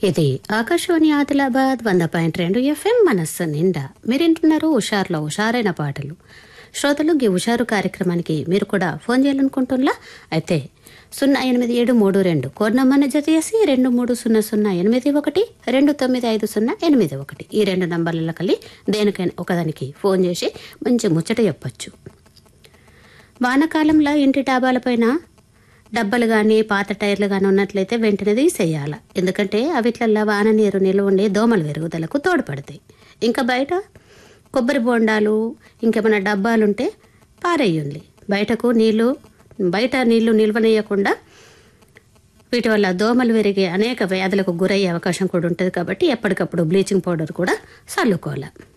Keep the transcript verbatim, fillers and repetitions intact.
ఇది ఆకాశవాణి ఆదిలాబాద్ వంద పాయింట్ రెండు ఎఫ్ఎం మనస్సు నిండా మీరింటున్నారు హుషారులో హుషారైన పాటలు. శ్రోతలు ఈ హుషారు కార్యక్రమానికి మీరు కూడా ఫోన్ చేయాలనుకుంటున్నా అయితే సున్నా ఎనిమిది ఏడు మూడు రెండు కోడ్ నంబర్ని జత చేసి రెండు మూడు సున్నా సున్నా ఎనిమిది ఒకటి రెండు తొమ్మిది ఐదు సున్నా ఎనిమిది ఒకటి ఈ రెండు నంబర్ల కలిగి దేనికైనా ఒకదానికి ఫోన్ చేసి మంచి ముచ్చట చెప్పచ్చు. వానకాలంలో ఇంటి డాబాలపైన డబ్బలు కానీ పాత టైర్లు కానీ ఉన్నట్లయితే వెంటనే తీసేయాలి. ఎందుకంటే అవిట్లల్లో వాన నీరు నిల్వ ఉండే దోమల పెరుగుదలకు తోడ్పడతాయి. ఇంకా బయట కొబ్బరి బొండాలు ఇంకేమైనా డబ్బాలుంటే పారేయండి. బయటకు నీళ్లు బయట నీళ్లు నిల్వనేయకుండా వీటి వల్ల దోమలు పెరిగే అనేక వ్యాధులకు గురయ్యే అవకాశం కూడా ఉంటుంది. కాబట్టి ఎప్పటికప్పుడు బ్లీచింగ్ పౌడర్ కూడా చల్లుకోవాలి.